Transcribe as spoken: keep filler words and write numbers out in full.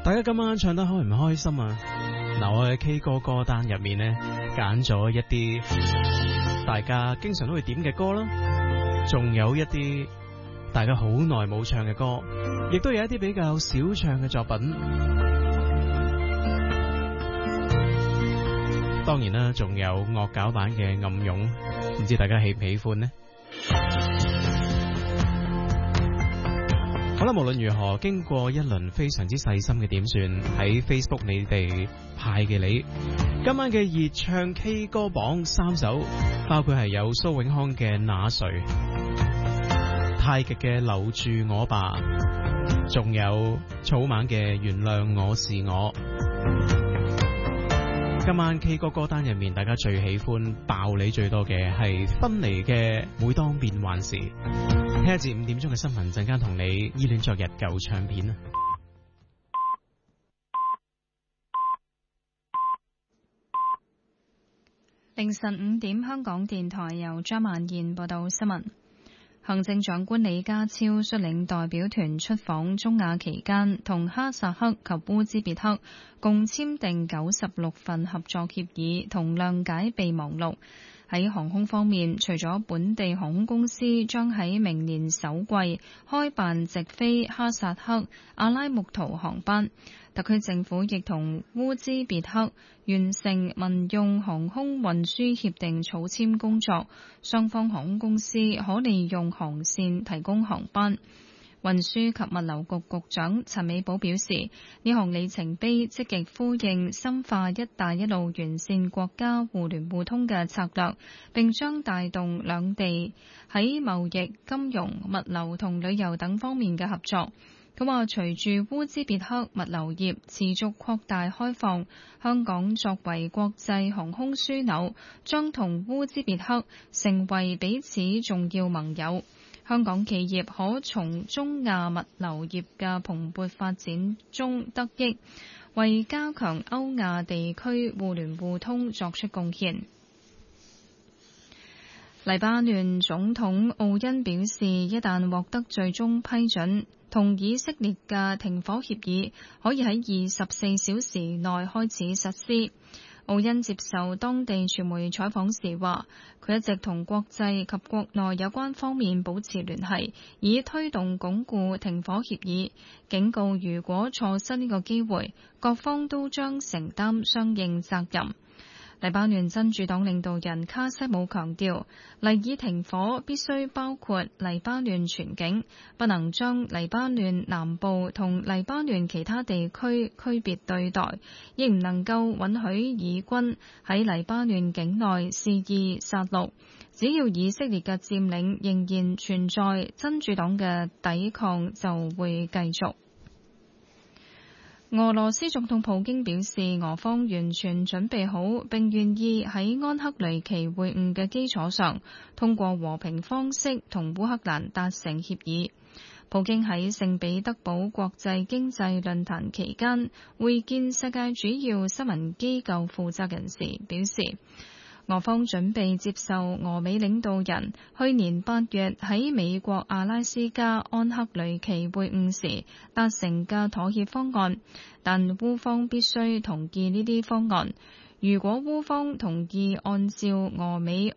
大家今晚唱得開唔開心啊？嗱，我喺 K 歌歌單入面呢，揀咗一啲大家經常都會點嘅歌啦，仲有一啲大家好耐冇唱嘅歌，亦都有一啲比較少唱嘅作品。當然啦，仲有惡搞版嘅暗湧，唔知大家喜唔喜歡呢？好啦，無論如何，經過一輪非常之細心嘅點算，喺 Facebook 你哋派嘅你，今晚嘅熱唱 K 歌榜三首，包括係有蘇永康嘅那誰，太極嘅留住我吧，仲有草蜢嘅原諒我是我。今晚 K 歌歌單入面，大家最喜歡爆你最多嘅係分離嘅每當變幻時。聽一至五點鐘嘅新聞，陣間同你依戀昨日舊唱片啊！ 凌晨五點，香港電台由張曼燕報道新聞。行政長官李家超率領代表團出訪中亞期間，同哈薩克及烏茲別克共簽訂九十六份合作協議同諒解備忘錄。喺航空方面，除咗本地航空公司將喺明年首季開辦直飛哈薩克、阿拉木圖航班，特區政府亦同烏茲別克完成民用航空運輸協定草簽工作，雙方航空公司可利用航線提供航班。運輸及物流局局長陳美寶表示，呢項里程碑積極呼應深化一帶一路完善國家互聯互通嘅策略，並將帶動兩地喺貿易、金融、物流同旅遊等方面嘅合作。佢話隨住烏茲別克物流業持續擴大開放，香港作為國際航空樞紐，將同烏茲別克成為彼此重要盟友。香港企業可從中亞物流業嘅蓬勃發展中得益，為加強歐亞地區互聯互通作出貢獻。黎巴嫩總統奧恩表示，一旦獲得最終批准，同以色列嘅停火協議可以喺二十四小時內開始實施。奧恩接受當地傳媒採訪時話，佢一直同國際及國內有關方面保持聯繫，以推動鞏固停火協議，警告如果錯失呢個機會，各方都將承擔相應責任。黎巴嫩真主黨領導人卡西姆強調，黎以停火必須包括黎巴嫩全境，不能將黎巴嫩南部同黎巴嫩其他地區區別對待，亦唔能夠允許以軍喺黎巴嫩境內肆意殺戮。只要以色列嘅佔領仍然存在，真主黨嘅抵抗就會繼續。俄羅斯總統普京表示，俄方完全準備好並願意喺安克雷奇會晤嘅基礎上，通過和平方式同烏克蘭達成協議。普京喺聖彼得堡國際經濟論壇期間會見世界主要新聞機構負責人時表示，俄方準備接受俄美領導人去年八月喺美國阿拉斯加安克雷奇會晤時達成嘅妥協方案，但烏方必須同意呢啲方案。如果烏方同意按照俄美